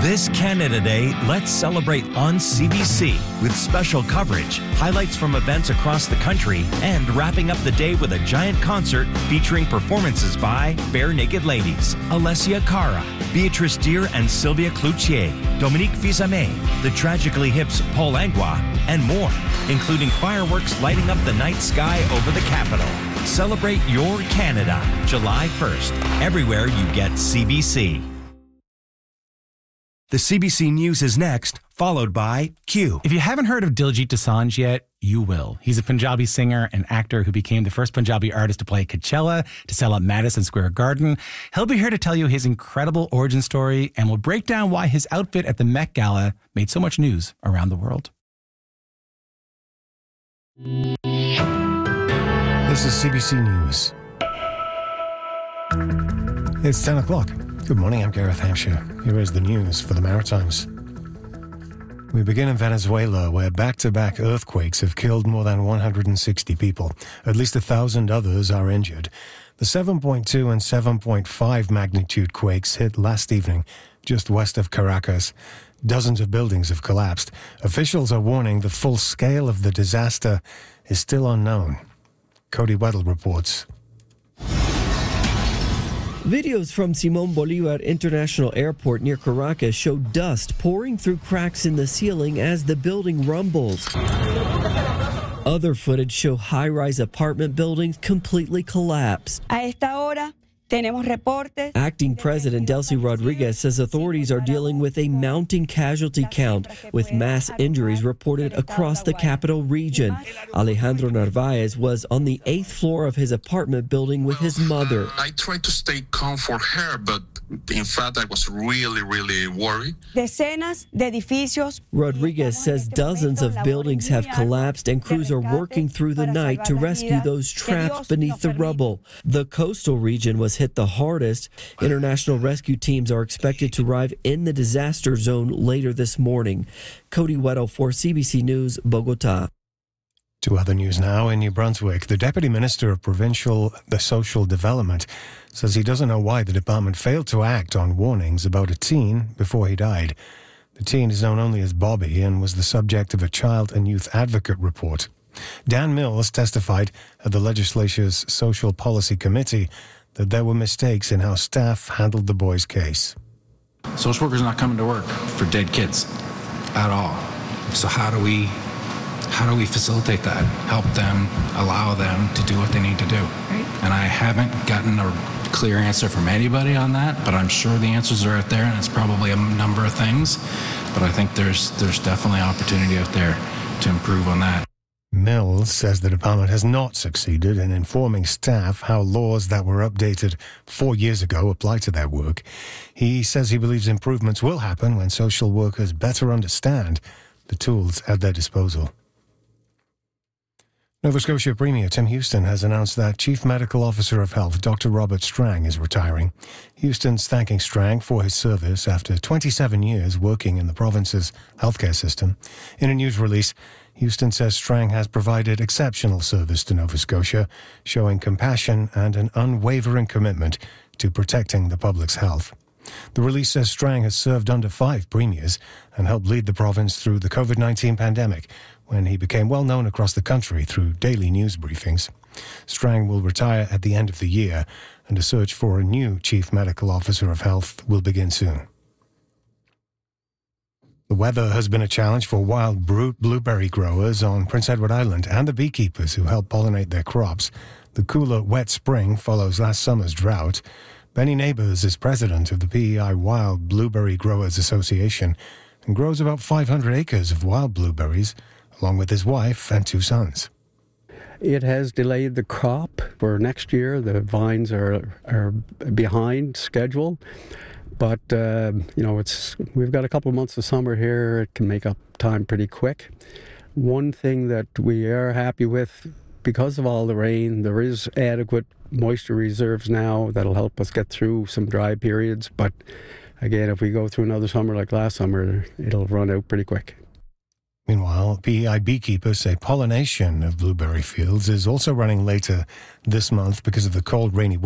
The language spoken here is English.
This Canada Day, let's celebrate on CBC with special coverage, highlights from events across the country, and wrapping up the day with a giant concert featuring performances by Bare Naked Ladies, Alessia Cara, Beatrice Deer and Sylvia Cloutier, Dominique Fils-Aimé, the Tragically Hip's Paul Langlois, and more, including fireworks lighting up the night sky over the capital. Celebrate your Canada, July 1st, everywhere you get CBC. The CBC News is next, followed by Q. If you haven't heard of Diljit Dosanjh yet, you will. He's a Punjabi singer and actor who became the first Punjabi artist to play Coachella, to sell out Madison Square Garden. He'll be here to tell you his incredible origin story, and we'll break down why his outfit at the Met Gala made so much news around the world. This is CBC News. It's 10 o'clock. Good morning, I'm Gareth Hampshire. Here is the news for the Maritimes. We begin in Venezuela, where back-to-back earthquakes have killed more than 160 people. At least 1,000 others are injured. The 7.2 and 7.5 magnitude quakes hit last evening, just west of Caracas. Dozens of buildings have collapsed. Officials are warning the full scale of the disaster is still unknown. Cody Weddle reports. Videos from Simón Bolívar International Airport near Caracas show dust pouring through cracks in the ceiling as the building rumbles. Other footage show high-rise apartment buildings completely collapsed. A esta hora tenemos reportes. Acting President Delcy Rodriguez says authorities are dealing with a mounting casualty count, with mass injuries reported across the capital region. Alejandro Narvaez was on the 8th floor of his apartment building with his mother. I tried to stay calm for her, but in fact, I was really worried. Decenas de edificios. Rodriguez says dozens of buildings have collapsed and crews are working through the night to rescue those trapped beneath the rubble. The coastal region was hit the hardest. International rescue teams are expected to arrive in the disaster zone later this morning. Cody Weddle for CBC News, Bogota. To other news now. In New Brunswick, the Deputy Minister of Social Development says he doesn't know why the department failed to act on warnings about a teen before he died. The teen is known only as Bobby and was the subject of a Child and Youth Advocate report. Dan Mills testified at the legislature's Social Policy Committee that there were mistakes in how staff handled the boy's case. Social workers not coming to work for dead kids at all. So how do we facilitate that? Help them, allow them to do what they need to do. Right. And I haven't gotten a clear answer from anybody on that, but I'm sure the answers are out there, and it's probably a number of things. But I think there's definitely opportunity out there to improve on that. Mills says the department has not succeeded in informing staff how laws that were updated 4 years ago apply to their work. He says he believes improvements will happen when social workers better understand the tools at their disposal. Nova Scotia Premier Tim Houston has announced that Chief Medical Officer of Health Dr. Robert Strang is retiring. Houston's thanking Strang for his service after 27 years working in the province's healthcare system. In a news release, Houston says Strang has provided exceptional service to Nova Scotia, showing compassion and an unwavering commitment to protecting the public's health. The release says Strang has served under 5 premiers and helped lead the province through the COVID-19 pandemic, when he became well known across the country through daily news briefings. Strang will retire at the end of the year, and a search for a new Chief Medical Officer of Health will begin soon. The weather has been a challenge for wild blueberry growers on Prince Edward Island and the beekeepers who help pollinate their crops. The cooler, wet spring follows last summer's drought. Benny Neighbours is president of the PEI Wild Blueberry Growers Association and grows about 500 acres of wild blueberries, along with his wife and 2 sons. It has delayed the crop for next year. The vines are behind schedule. But, we've got a couple of months of summer here. It can make up time pretty quick. One thing that we are happy with, because of all the rain, there is adequate moisture reserves now that'll help us get through some dry periods. But again, if we go through another summer like last summer, it'll run out pretty quick. Meanwhile, PEI beekeepers say pollination of blueberry fields is also running later this month because of the cold, rainy weather.